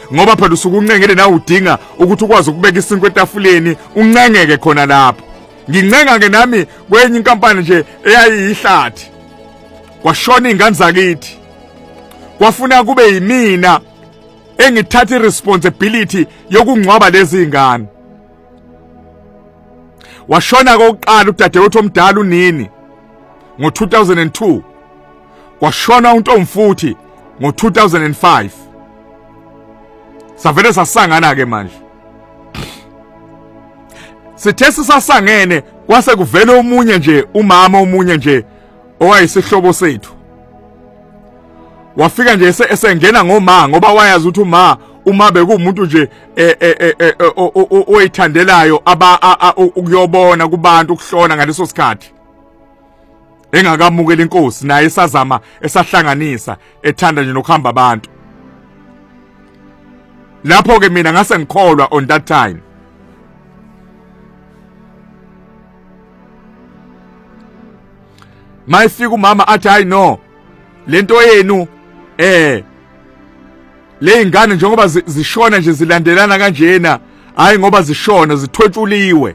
ngoba phela usuku uncengele nawe udinga ukuthi ukwazi ukubeka isinkwa etafuleni uncengeke khona lapho. Ngincenga ke nami kwenye inkampani nje eyayihlathi. Kwashona ingane zakithi. Kwafuna kube yimina engithatha iresponsibility yokungcwaba lezi ingane. Washona kokuqala udadewethu omdala unini ngo2002. Kwashona uNtomfuthi ngo2005. Savele sasangana ke manje. Sithe sisasangene kwase kuvela omunye nje umama omunye nje owayisihlobo sethu. Wafika nje esengena ngoma ngoba wayazi ukuthi uma bekumuntu nje oyithandelayo ukuyobona kubantu ukuhlona ngaleso sikhathi. Engakamukela inkosi naye esazama esahlanganisa ethanda nje nokuhamba abantu. Lapho ke mina ngase ngikholwa on that time. Mayifika umama athi hayi no lento yenu le ingane njengoba zishona nje zilandelana kanjena hayi ngoba zishona zithwetshuliwe.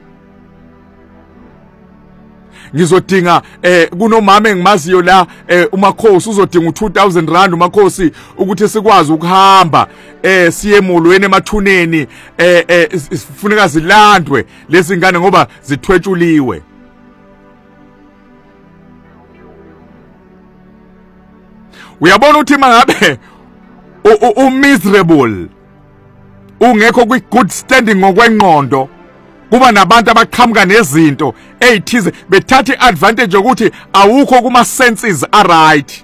Ngizodinga kunomama engimaziyo la uMakhosi uzodinga u2000 rand uMakhosi ukuthi sikwazi ukuhamba siye emolweni emathuneni sifuneka zilandwe lezi ngane ngoba zithwetshuliwe. Uyabona ukuthi mangabe miserable ungekho kwi good standing ngokwengqondo kuba nabantu abaqhamuka nezinto ezithize bethatha advantage ukuthi awukho kuma senses aright.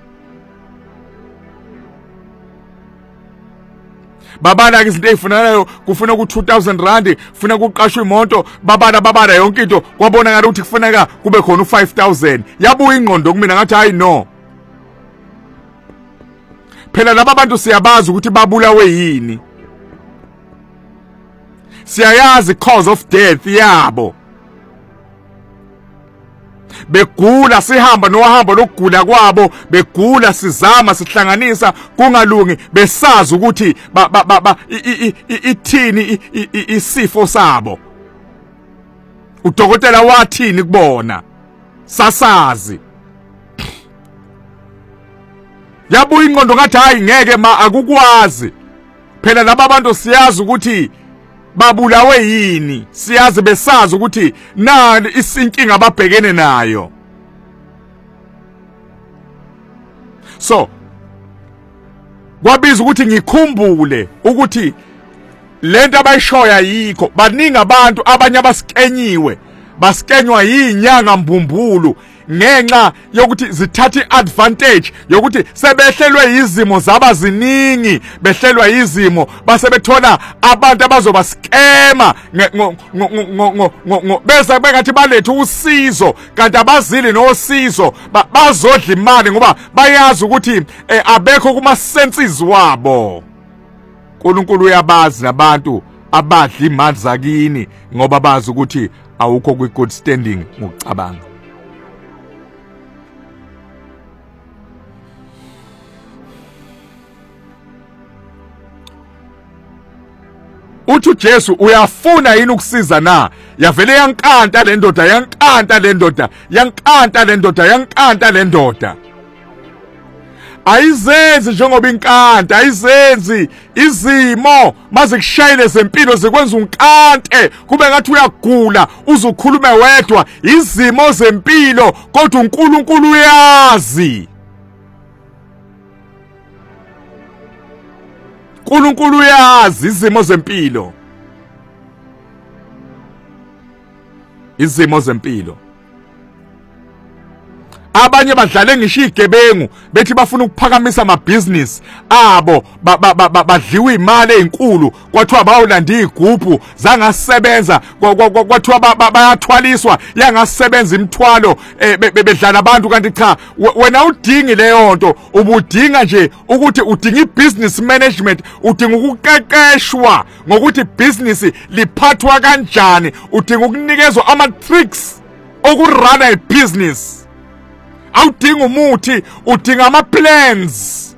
Babala izinto ezifunanayo kufuna ku2000 rand kufuna kuqashwe imoto babala yonke into kwabona ngathi ukuthi kufuneka kube khona u5000 yabuya ingqondo kumina ngathi hayi no phela laba bantu siyabazi ukuthi babulawe yini. Siyayazi cause of death yabo. Begula sihamba nohamba lokugula kwabo begula sizama sihlanganisa kungalungi besazi ukuthi ithini isifo sabo. Udokotela wathini kubona sasazi. Yabuya ingqondo ngathi hayi ngeke akukwazi. Phela laba bantu siyazi ukuthi babulawe yini. Siyazi besazi ukuthi nani isinkinga ababhekene nayo. So kwabiza ukuthi ngikhumbule ukuthi lento abayishoya yikho baningi abantu abanye abaskenyiwe baskenywa yinyanga mbumbulu ngenxa yokuthi zithatha advantage yokuthi sebehlelwe izimo zaba ziningi behlelwa izimo base bethola abantu abazoba skema bese bengathi balethe usizo kanti abazili nosizo bazodla imali ngoba bayazi ukuthi abekho kuma senses wabo. uNkulunkulu uyabazi nabantu abadla imali zakini ngoba bazi ukuthi awukho kwi good standing ngokucabanga. Uthi Jesu uyafuna yini ukusiza na? Yavele yankanta le ndoda. Ayizenzi njengoba inkanta ayizenzi izimo mazikushayile zempilo zikwenza unkante kube ngathi uyagula uzukhulume wedwa izimo zempilo kodwa uNkulunkulu uyazi. uNkulunkulu uyazi izimo zempilo. Izimo zempilo. Abanye badlale ngisho igebengu bethi bafuna ukuphakamisa ama-business abo badliwa imali ezinkulu kwathiwa bawulanda igubhu zangasebenza kwathiwa bayathwaliswa yangasebenza imithwalo bedlala abantu kanti cha wena udingi leyo nto ubudinga nje ukuthi udinga i-business management udinga ukuqeqeshwa ngokuthi business liphathwa kanjani udinga ukunikezwa ama-tricks okurana i-business. Awudinga umuthi udinga ama plans.